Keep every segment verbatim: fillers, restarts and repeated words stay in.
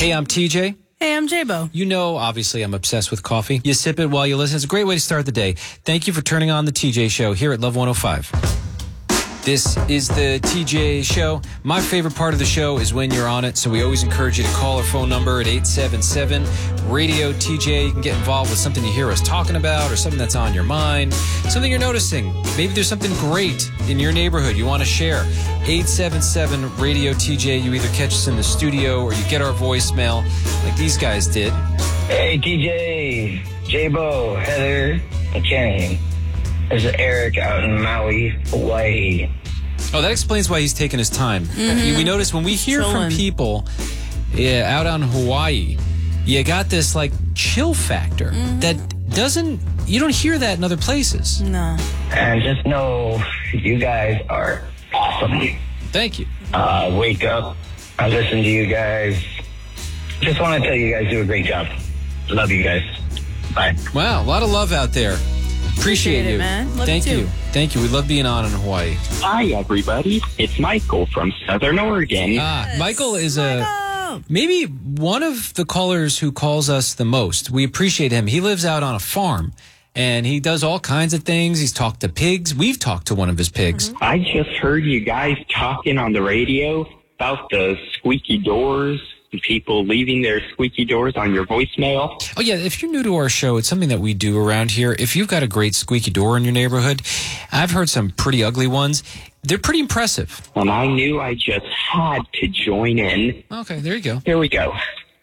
Hey, I'm T J. Hey, I'm J-Bo. You know, obviously, I'm obsessed with coffee. You sip it while you listen. It's a great way to start the day. Thank you for turning on the T J Show here at Love one oh five. This is the T J Show. My favorite part of the show is when you're on it, so we always encourage you to call our phone number at eight seven seven radio T J. You can get involved with something you hear us talking about or something that's on your mind, something you're noticing. Maybe there's something great in your neighborhood you want to share. eight seven seven radio T J. You either catch us in the studio or you get our voicemail like these guys did. Hey, T J, J-Bo, Heather, and Kenny. This is Eric out in Maui, Hawaii. Oh, that explains why he's taking his time. Mm-hmm. We notice when we hear Chilling. from people yeah, out on Hawaii, you got this, like, chill factor mm-hmm. that doesn't, you don't hear that in other places. No. And just know you guys are awesome. Thank you. Uh, wake up. I listen to you guys. Just want to tell you guys do a great job. Love you guys. Bye. Wow, a lot of love out there. Appreciate, Appreciate it, you. man. Love Thank you, you. too. Thank you. We love being on in Hawaii. Hi, everybody. It's Michael from Southern Oregon. Ah, Michael is a Michael! maybe one of the callers who calls us the most. We appreciate him. He lives out on a farm, and he does all kinds of things. He's talked to pigs. We've talked to one of his pigs. Mm-hmm. I just heard you guys talking on the radio about the squeaky doors and people leaving their squeaky doors on your voicemail. Oh, yeah. If you're new to our show, it's something that we do around here. If you've got a great squeaky door in your neighborhood, I've heard some pretty ugly ones. They're pretty impressive. And I knew I just had to join in. Okay, there you go. Here we go.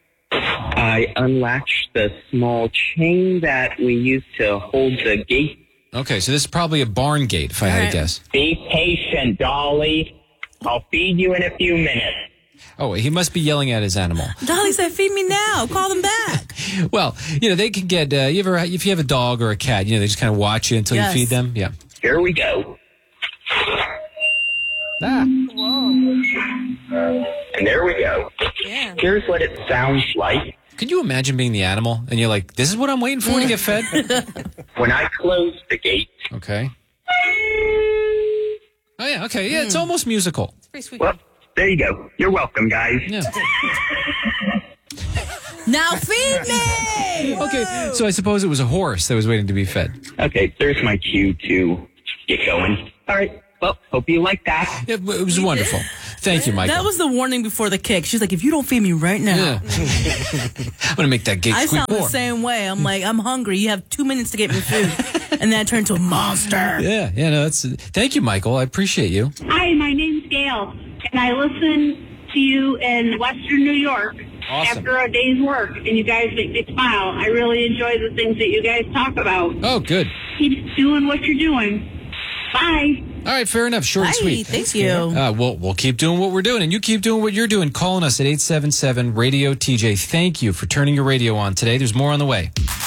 I unlatched the small chain that we use to hold the gate. Okay, so this is probably a barn gate, if I had All right. to guess. Be patient, Dolly. I'll feed you in a few minutes. Oh, he must be yelling at his animal. Dolly said, feed me now. Call them back. Well, you know, they can get, uh, you ever, if you have a dog or a cat, you know, they just kind of watch you until Yes. you feed them. Yeah. Here we go. Ah. And there we go. Yeah. Here's what it sounds like. Could you imagine being the animal and you're like, this is what I'm waiting for to get fed? When I close the gate, Okay. Oh, yeah. Okay. Yeah, it's almost musical. It's pretty sweet. well, there you go. You're welcome, guys. Yeah. Now feed me! Okay. So I suppose it was a horse that was waiting to be fed. Okay, there's my cue to get going. All right. Well, hope you like that. It, it was wonderful. Thank you, Michael. That was the warning before the kick. She's like, if you don't feed me right now. Yeah. I'm going to make that gate I squeak sound more. the same way. I'm like, I'm hungry. You have two minutes to get me food. And then I turn into a monster. Yeah. Yeah. No, that's, thank you, Michael. I appreciate you. Hi, my name's Gail, and I listen to you in Western New York Awesome. after a day's work, and you guys make me smile. I really enjoy the things that you guys talk about. Oh, good. Keep doing what you're doing. Bye. All right. Fair enough. Short and Hi, sweet. thank you. Uh, we'll, we'll keep doing what we're doing, and you keep doing what you're doing. Calling us at eight seven seven radio T J. Thank you for turning your radio on today. There's more on the way.